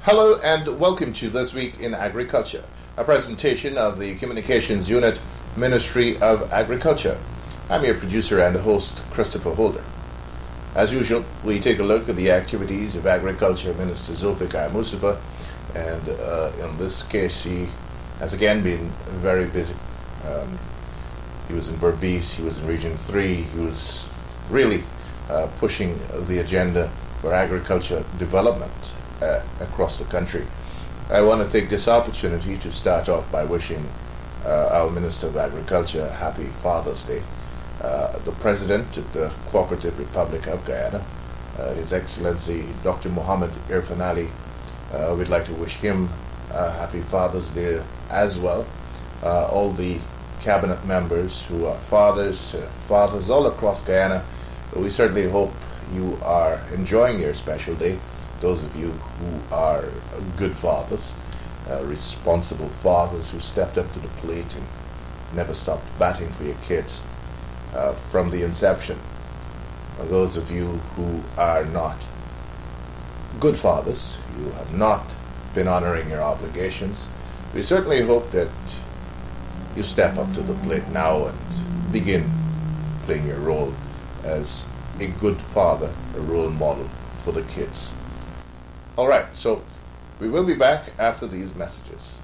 Hello and welcome to This Week in Agriculture, a presentation of the Communications Unit, Ministry of Agriculture. I'm your producer and host, Christopher Holder. As usual, we take a look at the activities of Agriculture Minister Zulfikar Mustafa, and in this case he has again been very busy. He was in Berbice, he was in Region 3, he was really pushing the agenda for agriculture development across the country. I want to take this opportunity to start off by wishing our Minister of Agriculture a happy Father's Day. The President of the Cooperative Republic of Guyana, His Excellency Dr. Mohammed Irfan Ali, we'd like to wish him a happy Father's Day as well. All the cabinet members who are fathers all across Guyana, we certainly hope you are enjoying your special day. Those of you who are good fathers, responsible fathers who stepped up to the plate and never stopped batting for your kids from the inception. Those of you who are not good fathers, you have not been honoring your obligations, we certainly hope that you step up to the plate now and begin playing your role as a good father, a role model for the kids. All right, so we will be back after these messages.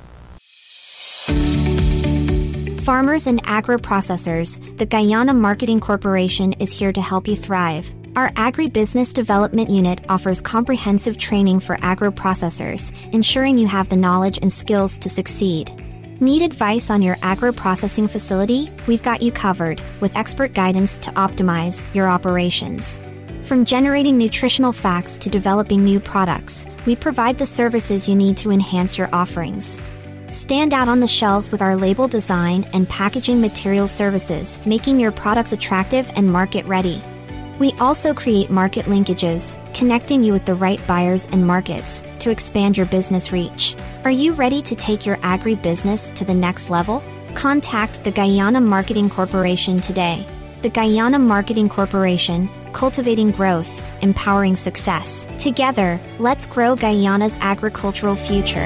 Farmers and agro-processors, the Guyana Marketing Corporation is here to help you thrive. Our Agribusiness Development Unit offers comprehensive training for agro-processors, ensuring you have the knowledge and skills to succeed. Need advice on your agro-processing facility? We've got you covered, with expert guidance to optimize your operations. From generating nutritional facts to developing new products, we provide the services you need to enhance your offerings. Stand out on the shelves with our label design and packaging material services, making your products attractive and market-ready. We also create market linkages, connecting you with the right buyers and markets to expand your business reach. Are you ready to take your agribusiness to the next level? Contact the Guyana Marketing Corporation today. The Guyana Marketing Corporation, cultivating growth, empowering success. Together, let's grow Guyana's agricultural future.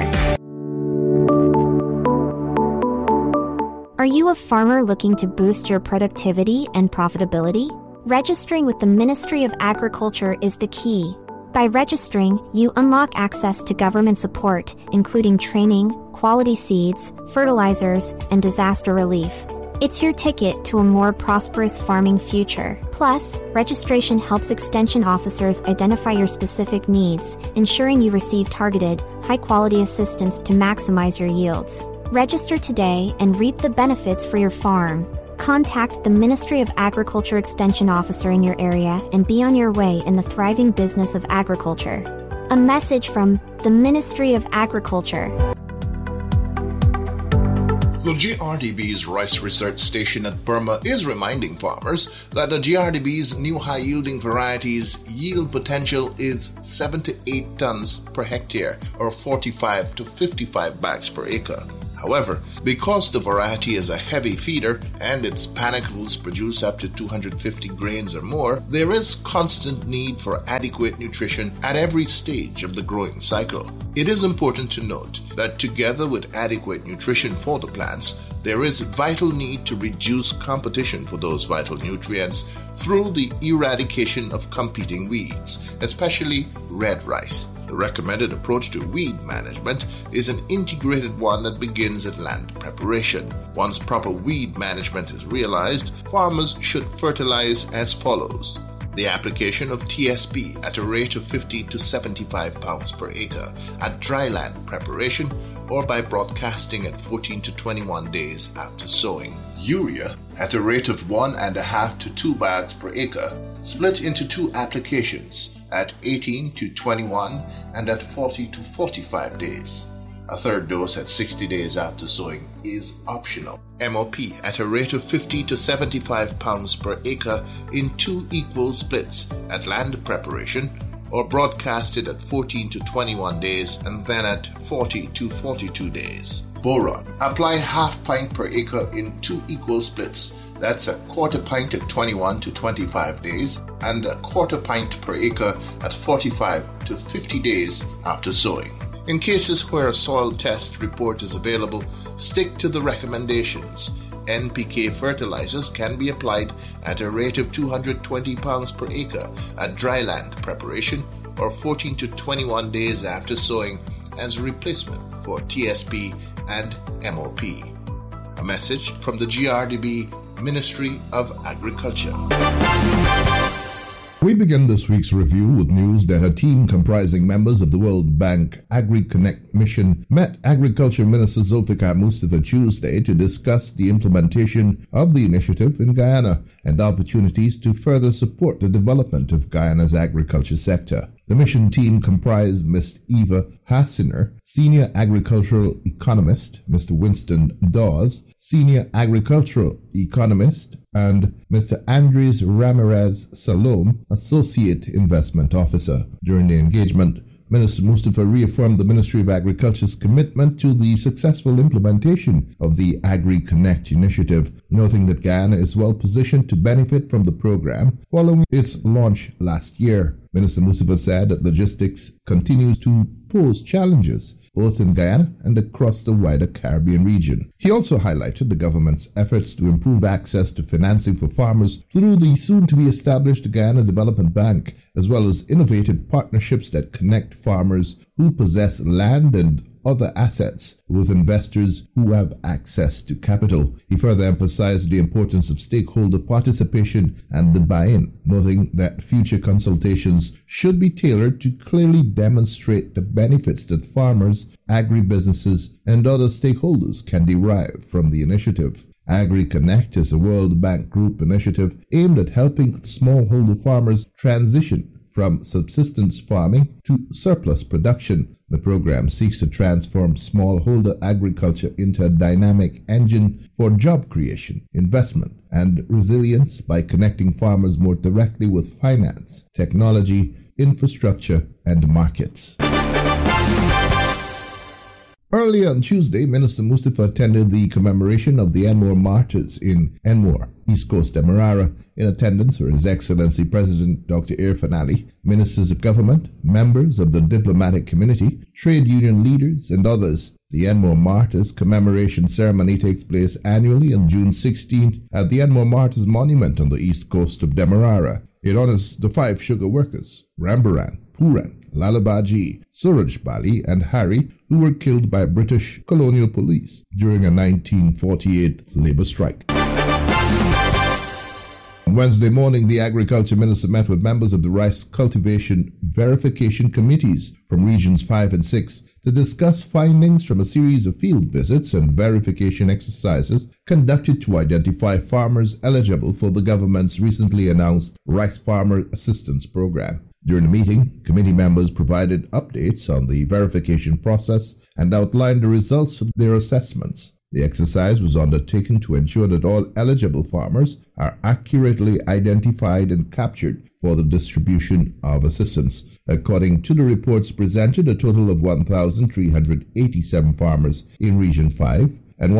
Are you a farmer looking to boost your productivity and profitability? Registering with the Ministry of Agriculture is the key. By registering, you unlock access to government support, including training, quality seeds, fertilizers, and disaster relief. It's your ticket to a more prosperous farming future. Plus, registration helps extension officers identify your specific needs, ensuring you receive targeted, high-quality assistance to maximize your yields. Register today and reap the benefits for your farm. Contact the Ministry of Agriculture Extension Officer in your area and be on your way in the thriving business of agriculture. A message from the Ministry of Agriculture. The GRDB's Rice Research Station at Burma is reminding farmers that the GRDB's new high-yielding varieties' yield potential is 7 to 8 tons per hectare or 45 to 55 bags per acre. However, because the variety is a heavy feeder and its panicles produce up to 250 grains or more, there is constant need for adequate nutrition at every stage of the growing cycle. It is important to note that together with adequate nutrition for the plants, there is vital need to reduce competition for those vital nutrients through the eradication of competing weeds, especially red rice. The recommended approach to weed management is an integrated one that begins at land preparation. Once proper weed management is realized, farmers should fertilize as follows. The application of TSP at a rate of 50 to 75 pounds per acre at dry land preparation or by broadcasting at 14 to 21 days after sowing. Urea at a rate of 1.5 to 2 bags per acre, split into 2 applications at 18 to 21 and at 40 to 45 days. A third dose at 60 days after sowing is optional. MOP at a rate of 50 to 75 pounds per acre in 2 equal splits at land preparation or broadcasted at 14 to 21 days and then at 40 to 42 days. Boron. Apply half pint per acre in 2 equal splits. That's a quarter pint at 21 to 25 days and a quarter pint per acre at 45 to 50 days after sowing. In cases where a soil test report is available, stick to the recommendations. NPK fertilizers can be applied at a rate of 220 pounds per acre at dryland preparation or 14 to 21 days after sowing as a replacement for TSP and MOP. A message from the GRDB Ministry of Agriculture. We begin this week's review with news that a team comprising members of the World Bank AgriConnect mission met Agriculture Minister Zulfikar Mustafa Tuesday to discuss the implementation of the initiative in Guyana and opportunities to further support the development of Guyana's agriculture sector. The mission team comprised Ms. Eva Hassiner, Senior Agricultural Economist, Mr. Winston Dawes, Senior Agricultural Economist, and Mr. Andres Ramirez Salom, Associate Investment Officer. During the engagement, Minister Mustafa reaffirmed the Ministry of Agriculture's commitment to the successful implementation of the AgriConnect initiative, noting that Guyana is well positioned to benefit from the program following its launch last year. Minister Mustafa said that logistics continues to pose challenges both in Guyana and across the wider Caribbean region. He also highlighted the government's efforts to improve access to financing for farmers through the soon-to-be-established Guyana Development Bank, as well as innovative partnerships that connect farmers who possess land and other assets with investors who have access to capital. He further emphasized the importance of stakeholder participation and the buy-in, noting that future consultations should be tailored to clearly demonstrate the benefits that farmers, agribusinesses, and other stakeholders can derive from the initiative. AgriConnect is a World Bank Group initiative aimed at helping smallholder farmers transition from subsistence farming to surplus production. The program seeks to transform smallholder agriculture into a dynamic engine for job creation, investment, and resilience by connecting farmers more directly with finance, technology, infrastructure, and markets. Earlier on Tuesday, Minister Mustafa attended the commemoration of the Enmore martyrs in Enmore, East Coast Demerara. In attendance were His Excellency President Dr. Irfan Ali, ministers of government, members of the diplomatic community, trade union leaders, and others. The Enmore Martyrs commemoration ceremony takes place annually on June 16th at the Enmore Martyrs Monument on the east coast of Demerara. It honors the 5 sugar workers, Rambaran, Puran, Lalabaji, Suraj Bali, and Harry, who were killed by British colonial police during a 1948 labour strike. On Wednesday morning, the Agriculture Minister met with members of the Rice Cultivation Verification Committees from Regions 5 and 6 to discuss findings from a series of field visits and verification exercises conducted to identify farmers eligible for the government's recently announced Rice Farmer Assistance Program. During the meeting, committee members provided updates on the verification process and outlined the results of their assessments. The exercise was undertaken to ensure that all eligible farmers are accurately identified and captured for the distribution of assistance. According to the reports presented, a total of 1,387 farmers in Region 5 and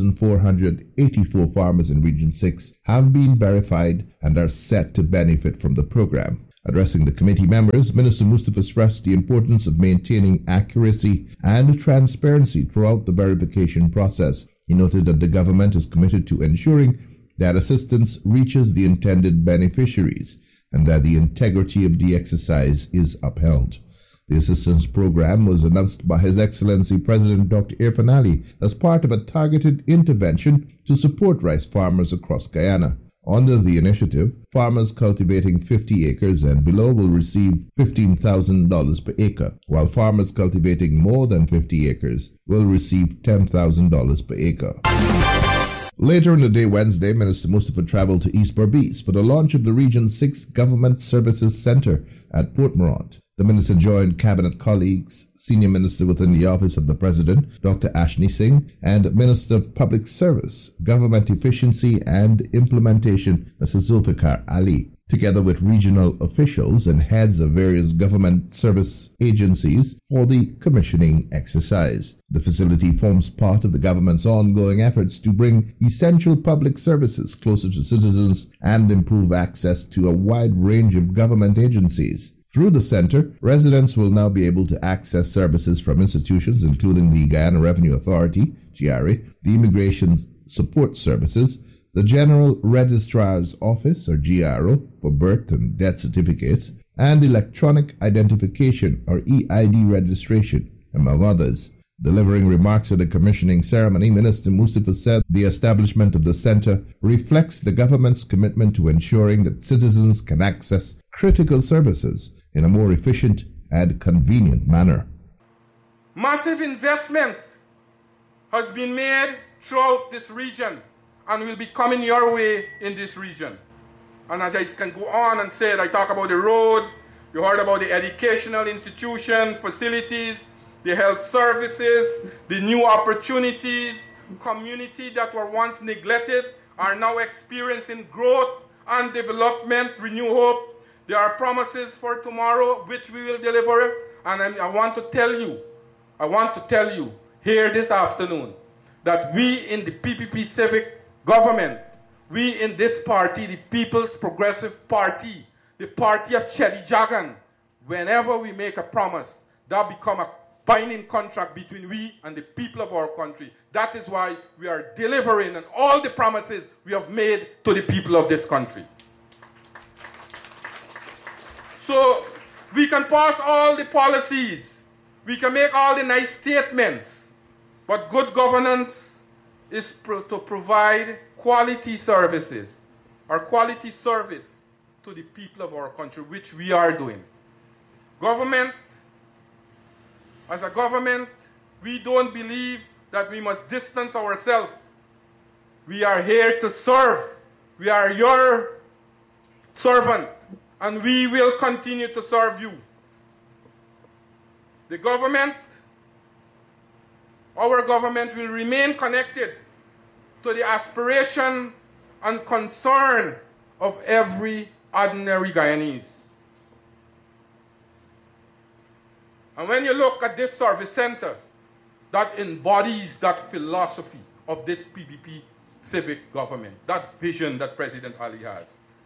1,484 farmers in Region 6 have been verified and are set to benefit from the program. Addressing the committee members, Minister Mustafa stressed the importance of maintaining accuracy and transparency throughout the verification process. He noted that the government is committed to ensuring that assistance reaches the intended beneficiaries and that the integrity of the exercise is upheld. The assistance program was announced by His Excellency President Dr. Irfan Ali as part of a targeted intervention to support rice farmers across Guyana. Under the initiative, farmers cultivating 50 acres and below will receive $15,000 per acre, while farmers cultivating more than 50 acres will receive $10,000 per acre. Later in the day, Wednesday, Minister Mustafa traveled to East Berbice for the launch of the Region 6 Government Services Centre at Port Morant. The minister joined cabinet colleagues, senior minister within the office of the president, Dr. Ashni Singh, and Minister of Public Service, Government Efficiency and Implementation, Mr. Zulfikar Ali, together with regional officials and heads of various government service agencies for the commissioning exercise. The facility forms part of the government's ongoing efforts to bring essential public services closer to citizens and improve access to a wide range of government agencies. Through the center, residents will now be able to access services from institutions including the Guyana Revenue Authority, GRA, the Immigration Support Services, the General Registrar's Office, or GRO, for birth and death certificates, and electronic identification, or EID registration, among others. Delivering remarks at the commissioning ceremony, Minister Mustapha said the establishment of the center reflects the government's commitment to ensuring that citizens can access critical services in a more efficient and convenient manner. Massive investment has been made throughout this region and will be coming your way in this region. And as I can go on and say, I talk about the road, you heard about the educational institution, facilities, the health services, the new opportunities, community that were once neglected are now experiencing growth and development, renew hope. There are promises for tomorrow which we will deliver, and I want to tell you here this afternoon that we in the PPP Civic government, we in this party, the People's Progressive Party, the party of Chelly Jagan, whenever we make a promise, that become a binding contract between we and the people of our country. That is why we are delivering on all the promises we have made to the people of this country. So we can pass all the policies, we can make all the nice statements, but good governance is to provide quality services or quality service to the people of our country, which we are doing. Government, as a government, we don't believe that we must distance ourselves. We are here to serve. We are your servant, and we will continue to serve you. The government, our government will remain connected to the aspiration and concern of every ordinary Guyanese. And when you look at this service center, that embodies that philosophy of this PPP civic government, that vision that President Ali has.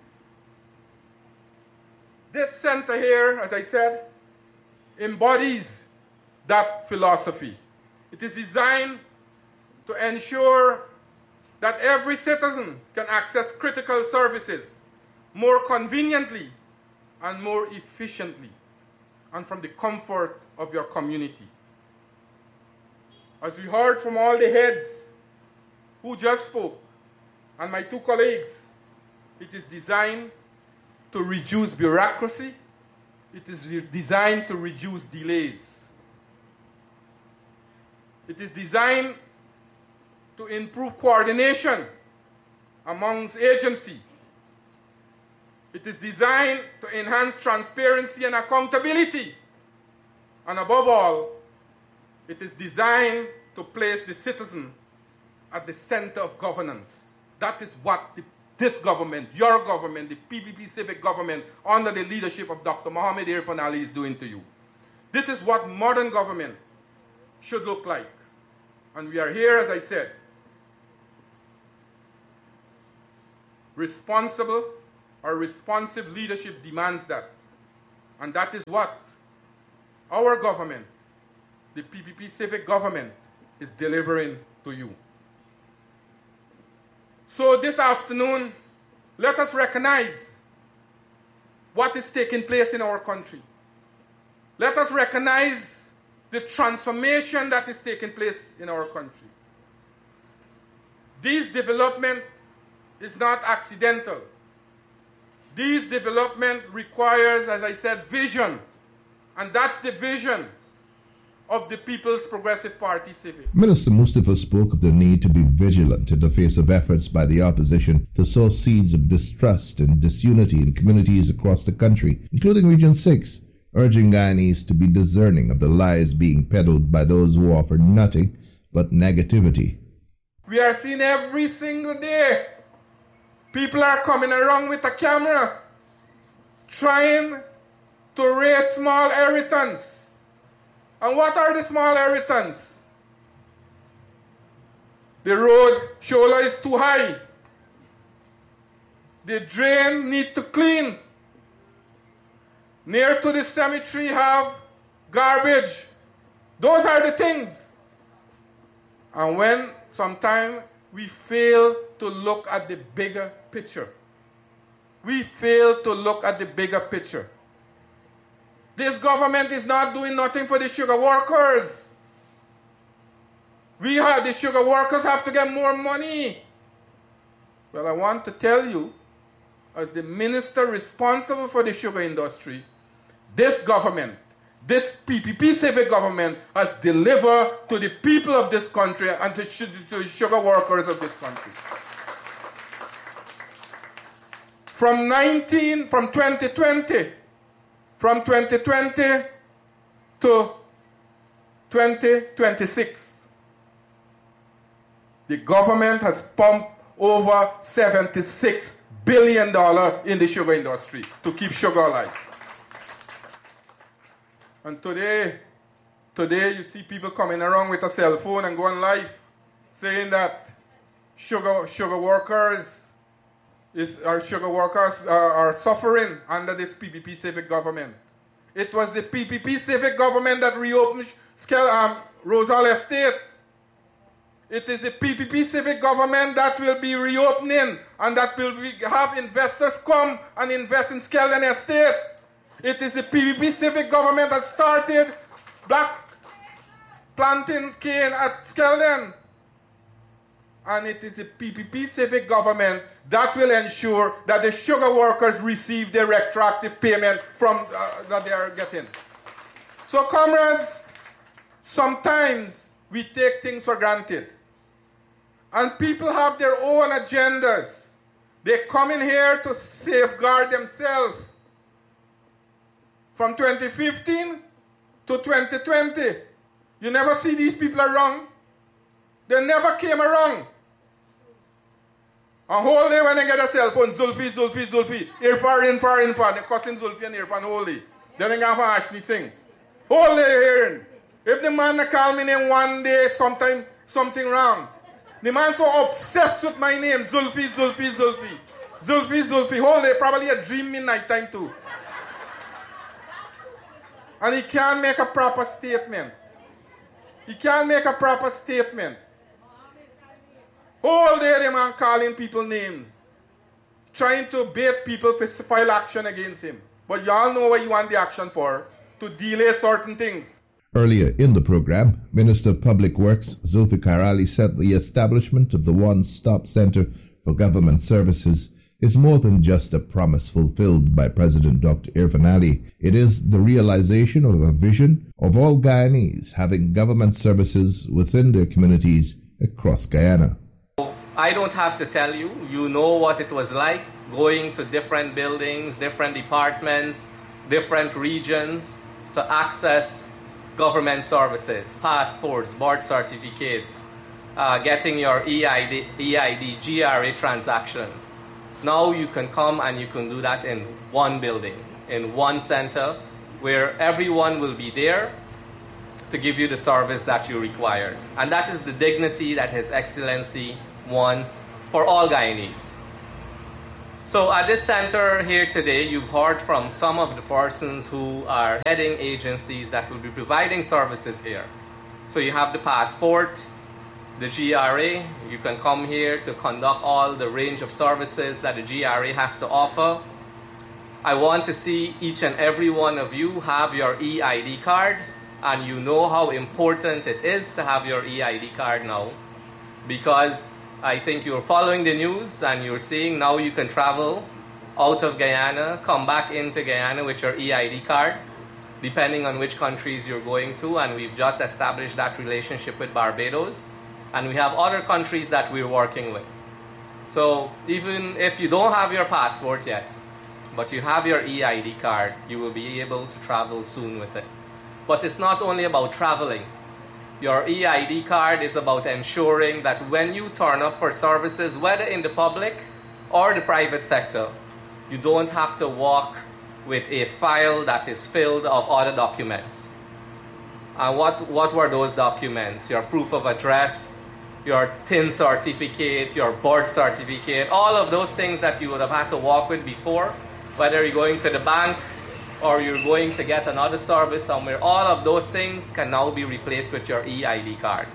This center here, as I said, embodies that philosophy. It is designed to ensure that every citizen can access critical services more conveniently and more efficiently, and from the comfort of your community. As we heard from all the heads who just spoke, and my two colleagues, it is designed to reduce bureaucracy. It is designed to reduce delays. It is designed to improve coordination amongst agencies. It is designed to enhance transparency and accountability. And above all, it is designed to place the citizen at the center of governance. That is what this government, your government, the PPP Civic government, under the leadership of Dr. Mohamed Irfan Ali is doing to you. This is what modern government should look like. And we are here, as I said, responsible or responsive leadership demands that. And that is what our government, the PPP Civic government, is delivering to you. So this afternoon, let us recognize what is taking place in our country. Let us recognize the transformation that is taking place in our country. This development is not accidental. This development requires, as I said, vision. And that's the vision of the People's Progressive Party Civic. Minister Mustapha spoke of the need to be vigilant in the face of efforts by the opposition to sow seeds of distrust and disunity in communities across the country, including Region 6, urging Guyanese to be discerning of the lies being peddled by those who offer nothing but negativity. We are seeing every single day people are coming around with a camera trying to raise small irritants. And what are the small irritants? The road shoulder is too high. The drain need to clean. Near to the cemetery have garbage. Those are the things. And when sometimes we fail to look at the bigger picture. We fail to look at the bigger picture. This government is not doing nothing for the sugar workers. The sugar workers have to get more money. Well, I want to tell you, as the minister responsible for the sugar industry, this government, this PPP civic government has delivered to the people of this country and to the sugar workers of this country. From 2020 to 2026, the government has pumped over $76 billion in the sugar industry to keep sugar alive. And today you see people coming around with a cell phone and going live saying that sugar workers are suffering under this PPP civic government. It was the PPP civic government that reopened Rosal Estate. It is the PPP civic government that will be reopening and that will have investors come and invest in Skeldon Estate. It is the PPP civic government that started black planting cane at Skeldon. And it is the PPP civic government that will ensure that the sugar workers receive their retroactive payment from that they are getting. So, comrades, sometimes we take things for granted. And people have their own agendas. They come in here to safeguard themselves. From 2015 to 2020, you never see these people around. They never came around. A whole day when they get a cell phone, Zulfi, Irfan, they're cussing Zulfi and Irfan whole day. Then they go for Ashley sing. Whole day hearing. If the man call me name one day, sometime something wrong. The man so obsessed with my name, Zulfi. Whole day, probably a dream midnight time too. And he can't make a proper statement. Whole day the man calling people names. Trying to bait people to file action against him. But y'all know what you want the action for. To delay certain things. Earlier in the program, Minister of Public Works Zulfikar Ali said the establishment of the One-Stop Center for Government Services is more than just a promise fulfilled by President Dr. Irfan Ali. It is the realization of a vision of all Guyanese having government services within their communities across Guyana. I don't have to tell you, you know what it was like going to different buildings, different departments, different regions to access government services, passports, birth certificates, getting your EID, GRA transactions. Now you can come and you can do that in one building, in one center, where everyone will be there to give you the service that you require. And that is the dignity that His Excellency wants for all Guyanese. So at this center here today, you've heard from some of the persons who are heading agencies that will be providing services here. So you have the passport, the GRA. You can come here to conduct all the range of services that the GRA has to offer. I want to see each and every one of you have your EID card, and you know how important it is to have your EID card now, because I think you're following the news and you're seeing now you can travel out of Guyana, come back into Guyana with your EID card, depending on which countries you're going to, and we've just established that relationship with Barbados, and we have other countries that we're working with. So even if you don't have your passport yet, but you have your EID card, you will be able to travel soon with it. But it's not only about traveling. Your EID card is about ensuring that when you turn up for services, whether in the public or the private sector, you don't have to walk with a file that is filled of other documents. And what were those documents? Your proof of address, your TIN certificate, your birth certificate, all of those things that you would have had to walk with before, whether you're going to the bank or you're going to get another service somewhere, all of those things can now be replaced with your EID card.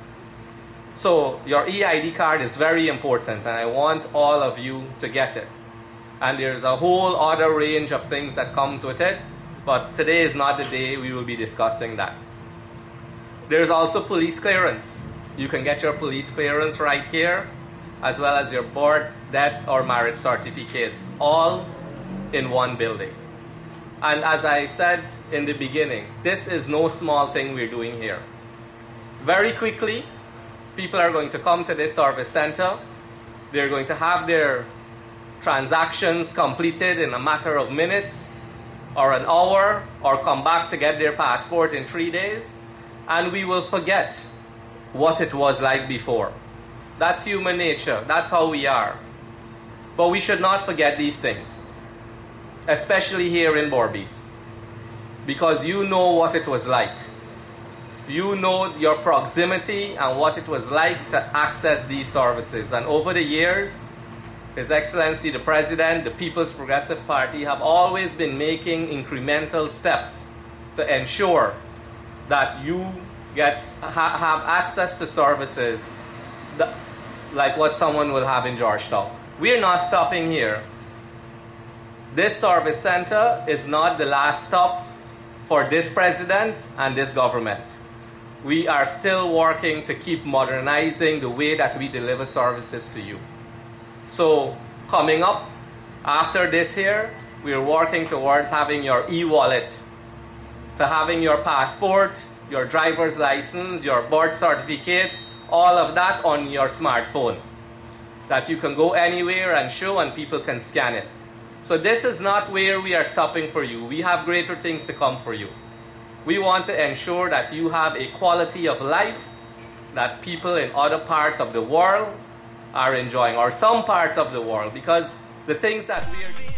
So your EID card is very important, and I want all of you to get it. And there's a whole other range of things that comes with it, but today is not the day we will be discussing that. There's also police clearance. You can get your police clearance right here, as well as your birth, death, or marriage certificates, all in one building. And as I said in the beginning, this is no small thing we're doing here. Very quickly, people are going to come to this service center. They're going to have their transactions completed in a matter of minutes or an hour, or come back to get their passport in 3 days, and we will forget what it was like before. That's human nature. That's how we are. But we should not forget these things, especially here in Berbice, because you know what it was like. You know your proximity and what it was like to access these services. And over the years, His Excellency the President, the People's Progressive Party have always been making incremental steps to ensure that you have access to services like what someone will have in Georgetown. We're not stopping here. This service center is not the last stop for this president and this government. We are still working to keep modernizing the way that we deliver services to you. So coming up after this here, we're working towards having your e-wallet, to having your passport, your driver's license, your birth certificates, all of that on your smartphone, that you can go anywhere and show and people can scan it. So this is not where we are stopping for you. We have greater things to come for you. We want to ensure that you have a quality of life that people in other parts of the world are enjoying, or some parts of the world, because the things that we are